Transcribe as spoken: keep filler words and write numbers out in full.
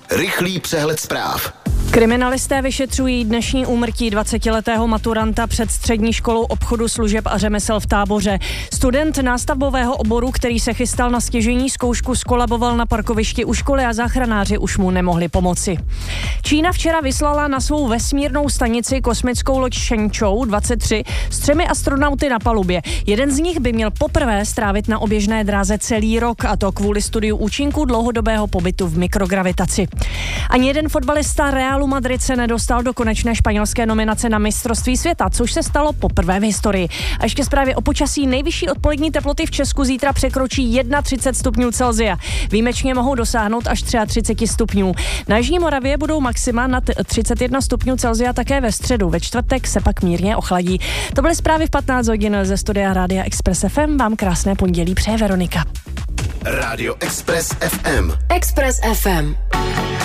Rychlý přehled zpráv. Kriminalisté vyšetřují dnešní úmrtí dvacetiletého maturanta před střední školou obchodu, služeb a řemesel v Táboře. Student nástavbového oboru, který se chystal na stěžejní zkoušku, skolaboval na parkovišti u školy a záchranáři už mu nemohli pomoci. Čína včera vyslala na svou vesmírnou stanici kosmickou loď Shenzhou dvacet tři s třemi astronauty na palubě. Jeden z nich by měl poprvé strávit na oběžné dráze celý rok, a to kvůli studiu účinků dlouhodobého pobytu v mikrogravitaci. Ani jeden fotbalista Realu Madrid se nedostal do konečné španělské nominace na mistrovství světa, což se stalo poprvé v historii. A ještě zprávě o počasí. Nejvyšší odpolední teploty v Česku zítra překročí třicet jedna stupňů Celsia. Výjimečně mohou dosáhnout až třicet tři stupňů. Na jižní Moravě budou maxima nad třicet jedna stupňů Celsia také ve středu. Ve čtvrtek se pak mírně ochladí. To byly zprávy v patnáct hodin ze studia Rádia Express F M. Vám krásné pondělí přeje Veronika. Rádio Express F M. Express F M.